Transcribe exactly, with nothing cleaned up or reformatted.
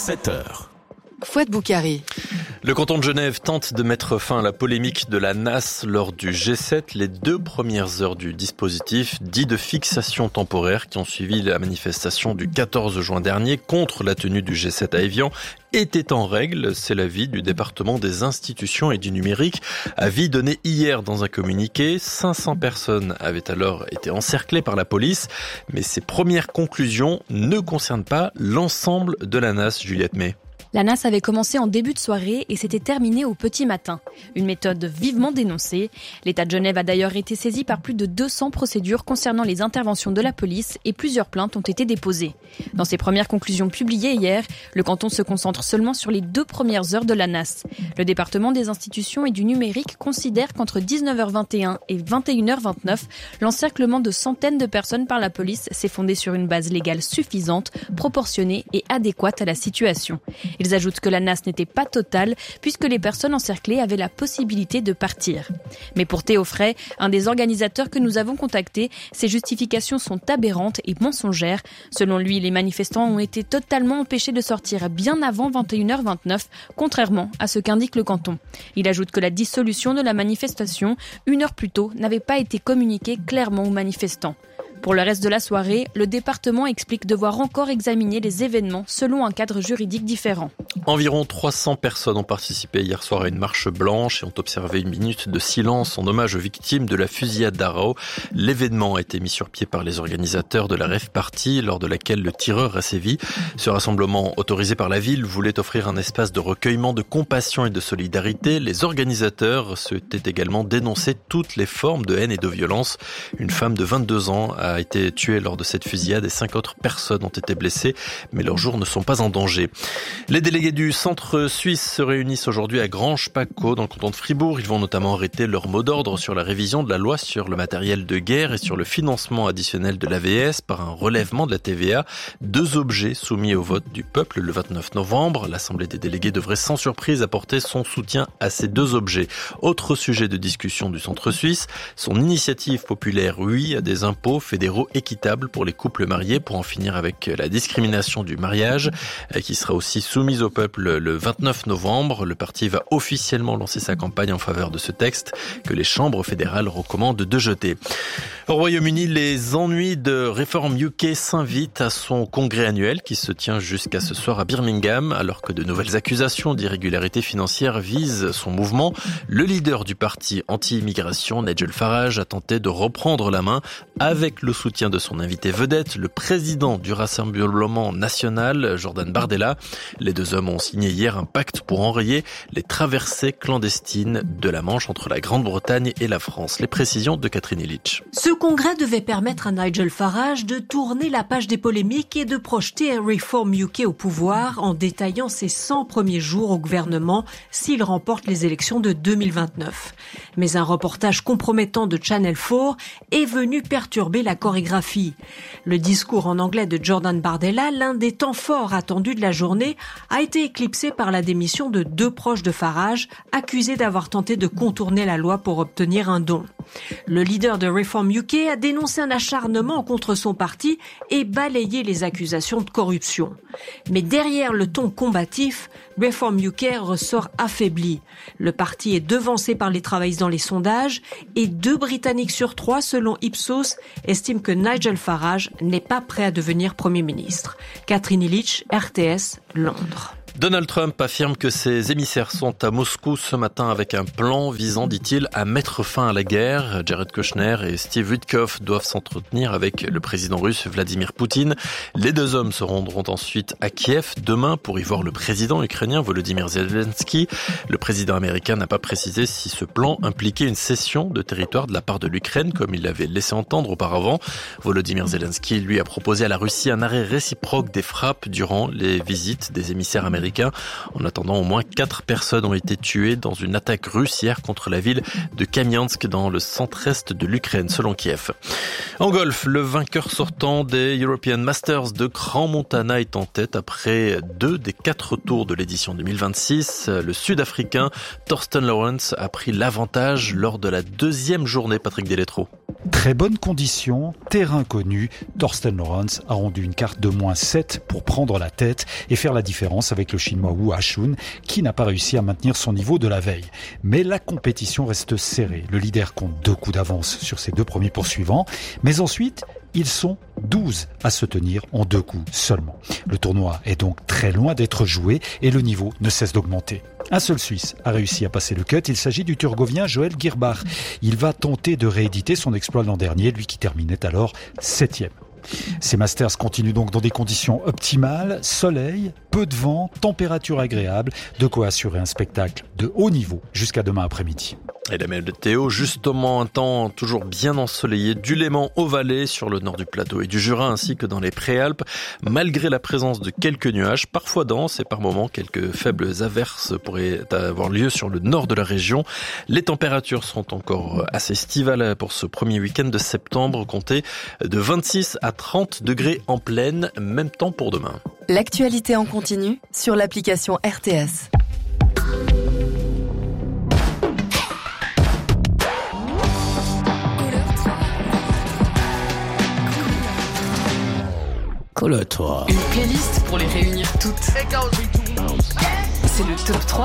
sept heures. Fouad Boukari. Le canton de Genève tente de mettre fin à la polémique de la N A S lors du G sept. Les deux premières heures du dispositif dit de fixation temporaire qui ont suivi la manifestation du quatorze juin dernier contre la tenue du G sept à Évian étaient en règle. C'est l'avis du département des institutions et du numérique. Avis donné hier dans un communiqué. cinq cents personnes avaient alors été encerclées par la police. Mais ces premières conclusions ne concernent pas l'ensemble de la N A S, Juliette May. La N A S avait commencé en début de soirée et s'était terminée au petit matin. Une méthode vivement dénoncée. L'État de Genève a d'ailleurs été saisi par plus de deux cents procédures concernant les interventions de la police et plusieurs plaintes ont été déposées. Dans ses premières conclusions publiées hier, le canton se concentre seulement sur les deux premières heures de la N A S. Le département des institutions et du numérique considère qu'entre dix-neuf heures vingt et un et vingt et une heures vingt-neuf, l'encerclement de centaines de personnes par la police s'est fondé sur une base légale suffisante, proportionnée et adéquate à la situation. Ils ajoutent que la N A S n'était pas totale puisque les personnes encerclées avaient la possibilité de partir. Mais pour Théo Frey, un des organisateurs que nous avons contacté, ces justifications sont aberrantes et mensongères. Selon lui, les manifestants ont été totalement empêchés de sortir bien avant vingt et une heures vingt-neuf, contrairement à ce qu'indique le canton. Il ajoute que la dissolution de la manifestation, une heure plus tôt, n'avait pas été communiquée clairement aux manifestants. Pour le reste de la soirée, le département explique devoir encore examiner les événements selon un cadre juridique différent. Environ trois cents personnes ont participé hier soir à une marche blanche et ont observé une minute de silence en hommage aux victimes de la fusillade d'Arao. L'événement a été mis sur pied par les organisateurs de la Rave Party, lors de laquelle le tireur a sévi. Ce rassemblement, autorisé par la ville, voulait offrir un espace de recueillement, de compassion et de solidarité. Les organisateurs souhaitaient également dénoncer toutes les formes de haine et de violence. Une femme de vingt-deux ans a a été tué lors de cette fusillade et cinq autres personnes ont été blessées, mais leurs jours ne sont pas en danger. Les délégués du centre suisse se réunissent aujourd'hui à Granges-Paccot, dans le canton de Fribourg. Ils vont notamment arrêter leur mot d'ordre sur la révision de la loi sur le matériel de guerre et sur le financement additionnel de l'A V S par un relèvement de la T V A. Deux objets soumis au vote du peuple le vingt-neuf novembre. L'Assemblée des délégués devrait sans surprise apporter son soutien à ces deux objets. Autre sujet de discussion du centre suisse, son initiative populaire Oui à des impôts fédéraux équitables pour les couples mariés pour en finir avec la discrimination du mariage qui sera aussi soumise au peuple le vingt-neuf novembre. Le parti va officiellement lancer sa campagne en faveur de ce texte que les chambres fédérales recommandent de jeter. Au Royaume-Uni, les ennuis de Reform U K s'invitent à son congrès annuel qui se tient jusqu'à ce soir à Birmingham alors que de nouvelles accusations d'irrégularité financière visent son mouvement. Le leader du parti anti-immigration, Nigel Farage, a tenté de reprendre la main avec le soutien de son invité vedette, le président du Rassemblement national, Jordan Bardella. Les deux hommes ont signé hier un pacte pour enrayer les traversées clandestines de la Manche entre la Grande-Bretagne et la France. Les précisions de Catherine Illich. Ce congrès devait permettre à Nigel Farage de tourner la page des polémiques et de projeter un Reform U K au pouvoir en détaillant ses cent premiers jours au gouvernement s'il remporte les élections de deux mille vingt-neuf. Mais un reportage compromettant de Channel quatre est venu perturber la chorégraphie. Le discours en anglais de Jordan Bardella, l'un des temps forts attendus de la journée, a été éclipsé par la démission de deux proches de Farage, accusés d'avoir tenté de contourner la loi pour obtenir un don. Le leader de Reform U K a dénoncé un acharnement contre son parti et balayé les accusations de corruption. Mais derrière le ton combatif, Reform U K ressort affaibli. Le parti est devancé par les travaillistes dans les sondages et deux Britanniques sur trois, selon Ipsos, estiment que Nigel Farage n'est pas prêt à devenir Premier ministre. Catherine Illich, R T S, Londres. Donald Trump affirme que ses émissaires sont à Moscou ce matin avec un plan visant, dit-il, à mettre fin à la guerre. Jared Kushner et Steve Witkoff doivent s'entretenir avec le président russe Vladimir Poutine. Les deux hommes se rendront ensuite à Kiev demain pour y voir le président ukrainien Volodymyr Zelensky. Le président américain n'a pas précisé si ce plan impliquait une cession de territoire de la part de l'Ukraine, comme il l'avait laissé entendre auparavant. Volodymyr Zelensky, lui, a proposé à la Russie un arrêt réciproque des frappes durant les visites des émissaires américains sud-africain. En attendant, au moins quatre personnes ont été tuées dans une attaque russe hier contre la ville de Kamiansk dans le centre-est de l'Ukraine, selon Kiev. En golf, le vainqueur sortant des European Masters de Grand Montana est en tête après deux des quatre tours de l'édition deux mille vingt-six. Le Sud-Africain Thorsten Lawrence a pris l'avantage lors de la deuxième journée. Patrick Deletro. Très bonnes conditions, terrain connu. Thorsten Lawrence a rendu une carte de moins sept pour prendre la tête et faire la différence avec le Chinois Wu Hashun qui n'a pas réussi à maintenir son niveau de la veille. Mais la compétition reste serrée. Le leader compte deux coups d'avance sur ses deux premiers poursuivants. Mais ensuite, ils sont douze à se tenir en deux coups seulement. Le tournoi est donc très loin d'être joué et le niveau ne cesse d'augmenter. Un seul Suisse a réussi à passer le cut, il s'agit du Turgovien Joël Girbach. Il va tenter de rééditer son exploit l'an dernier, lui qui terminait alors septième. Ces Masters continuent donc dans des conditions optimales, soleil, peu de vent, température agréable, de quoi assurer un spectacle de haut niveau jusqu'à demain après-midi. Et la météo, justement un temps toujours bien ensoleillé du Léman au Valais, sur le nord du plateau et du Jura, ainsi que dans les Préalpes, malgré la présence de quelques nuages, parfois denses et par moments quelques faibles averses pourraient avoir lieu sur le nord de la région. Les températures sont encore assez estivales pour ce premier week-end de septembre, comptez de vingt-six à trente degrés en pleine, même temps pour demain. L'actualité en continu sur l'application R T S. Colle-toi. Une playlist pour les réunir toutes. C'est le top trois